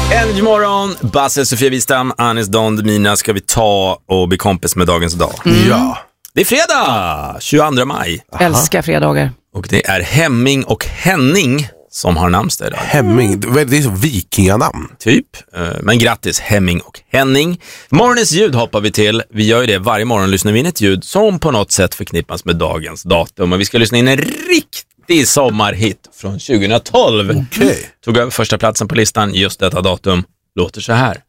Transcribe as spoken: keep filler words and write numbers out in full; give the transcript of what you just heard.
Energy morgon, Basse, Sofia Wistam, Anis Don Demina ska vi ta och bli kompis med dagens dag. Mm. Ja. Det är fredag, tjugoandra maj. Aha. Älskar fredagar. Och det är Hemming och Henning som har namnsdag idag. Hemming, det är så vikinganamn. Typ, men grattis Hemming och Henning. Morgonens ljud hoppar vi till. Vi gör ju det varje morgon, lyssnar vi in ett ljud som på något sätt förknippas med dagens datum. Och vi ska lyssna in en riktig sommarhit från tjugohundratolv. Okay. Tog över första platsen på listan just detta datum. Låter så här.